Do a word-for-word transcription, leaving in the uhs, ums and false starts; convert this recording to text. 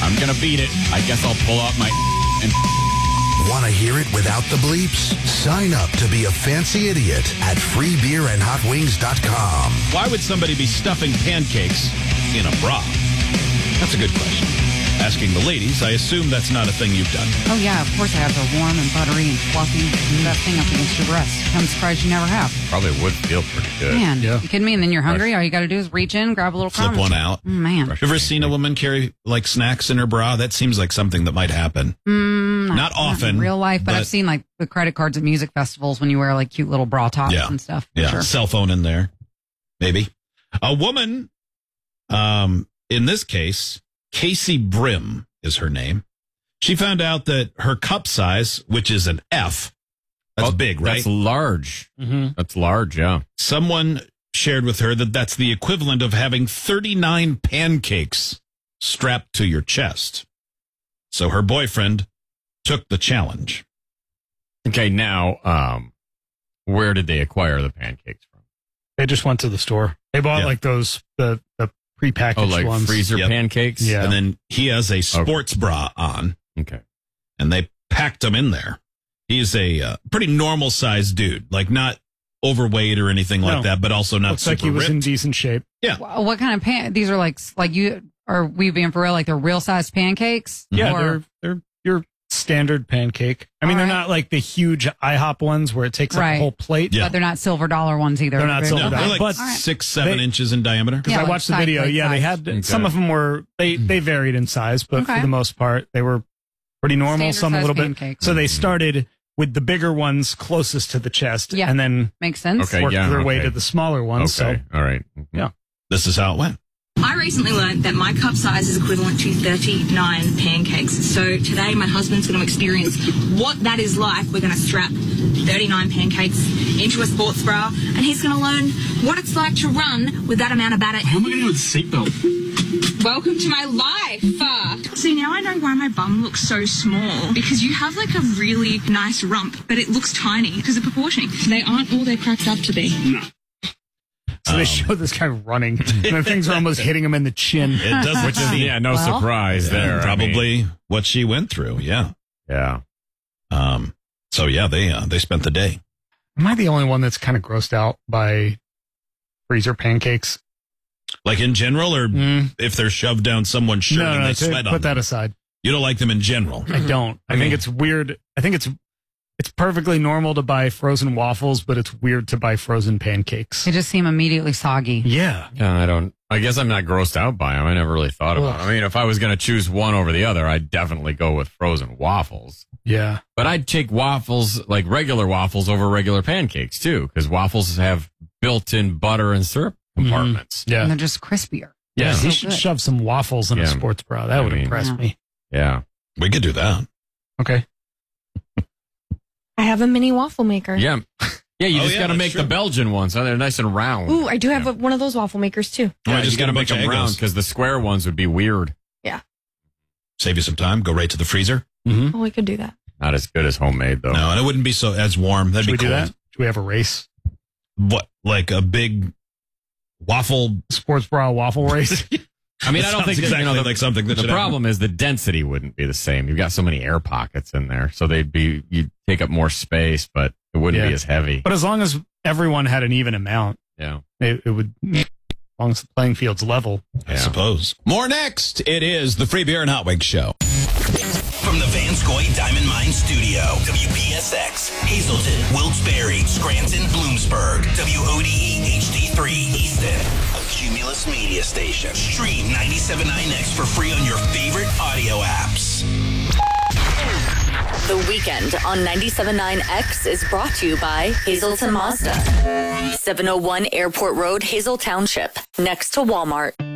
I'm going to beat it. I guess I'll pull out my and... Want to hear it without the bleeps? Sign up to be a fancy idiot at free beer and hot wings dot com. Why would somebody be stuffing pancakes in a bra? That's a good question. Asking the ladies, I assume that's not a thing you've done. Oh, yeah, of course I have. They're warm and buttery and fluffy. And that thing up against your breast. I'm surprised you never have. Probably would feel pretty good. Man, Yeah. you kidding me? And then you're hungry. All you got to do is reach in, grab a little Flip crumb. one out. Oh, man. You ever seen a woman carry like snacks in her bra? That seems like something that might happen. Mm, Not often, in real life, but, but- I've seen like the credit cards at music festivals when you wear like cute little bra tops Yeah. and stuff. For Yeah, sure. cell phone in there, maybe. A woman, um, in this case, Casey Brim is her name. She found out that her cup size, which is an F, that's Oh, big, right? That's large. Mm-hmm. That's large, yeah. Someone shared with her that that's the equivalent of having thirty-nine pancakes strapped to your chest. So her boyfriend took the challenge. Okay, now, um, where did they acquire the pancakes from? They just went to the store. They bought Yeah. like those, the, the prepackaged Oh, like ones. freezer Yep. pancakes? Yeah. And then he has a sports bra on, Okay. and they packed him in there. He's a uh, pretty normal sized dude, like not overweight or anything like No. that, but also not Looks super like he was ripped. in decent shape. Wha- What kind of pan? These are like like you are we being for real? Like they're real sized pancakes? Yeah, Or- they're they're your standard pancake. I mean, All they're right. not like the huge IHOP ones where it takes up Right. a whole plate. Yeah. but they're not silver dollar ones either. They're not very silver No, little. they're dollar. like But six, seven they- inches in diameter. Because Yeah, I like watched the side video. plate Yeah, they size. had some of them were they they varied in size, but Okay. for the most part they were pretty normal. Standard some a size little bit. pancakes. So they started with the bigger ones closest to the chest, Yeah. and then Makes sense. Okay. worked yeah, their way okay. to the smaller ones. Okay, So all right. Yeah. This is how it went. I recently learned that my cup size is equivalent to thirty-nine pancakes. So today my husband's going to experience what that is like. We're going to strap thirty-nine pancakes into a sports bra, and he's going to learn what it's like to run with that amount of batter. How am I going to do with the seatbelt? Welcome to my life. Uh, see, now I know why my bum looks so small, because you have like a really nice rump, but it looks tiny because of proportioning. They aren't all they're cracked up to be. No. So they show this guy running, and the things are almost hitting him in the chin. It doesn't Which is, seem yeah, no Well- surprise there. I probably mean, what she went through. Yeah. yeah. Um. So yeah, they uh, they spent the day. Am I the only one that's kind of grossed out by freezer pancakes? Like in general, or Mm. if they're shoved down someone's shirt no, and no, they to- sweat on put that them. aside. You don't like them in general. I don't. I, I think mean- it's weird. I think it's it's perfectly normal to buy frozen waffles, but it's weird to buy frozen pancakes. They just seem immediately soggy. Yeah. Yeah, I don't. I guess I'm not grossed out by them. I never really thought about Ugh. them. I mean, if I was going to choose one over the other, I'd definitely go with frozen waffles. Yeah. But I'd take waffles, like regular waffles, over regular pancakes, too, because waffles have built-in butter and syrup compartments. And Yeah. they're just crispier. Yeah. So He should good. shove some waffles in Yeah. a sports bra. That I would mean- impress Yeah. me. Yeah. We could do that. Okay. I have a mini waffle maker. Yeah. Yeah, you Oh, just yeah, got to that's make true. the Belgian ones, so they're nice and round. Ooh, I do have Yeah. a, one of those waffle makers too. Yeah, Yeah, just you got to get a make bunch of them round Eggos. because the square ones would be weird. Save you some time. Go right to the freezer. Mm-hmm. Oh, we could do that. Not as good as homemade, though. No, and it wouldn't be so as warm. That'd Should we be do cold. that? Should we have a race? What, like a big waffle? Sports bra waffle race? I mean, That I don't sounds think that, exactly you know, the, like something that the should problem is the density wouldn't be the same. You've got so many air pockets in there, so they'd be you'd take up more space, but it wouldn't Yeah. be as heavy. But as long as everyone had an even amount, Yeah. it, it would, as long as the playing field's level. I Yeah. suppose. More next. It is the Free Beer and Hot Wings Show. From the Vanscoy Diamond Mine Studio, W P S X, Hazleton, Wilkes-Barre, Scranton, Bloomsburg, W O D E H D three, Easton, a Cumulus media station. Stream ninety-seven point nine X for free on your favorite audio apps. The Weekend on ninety-seven point nine X is brought to you by Hazelton Mazda. seven oh one Airport Road, Hazel Township, next to Walmart.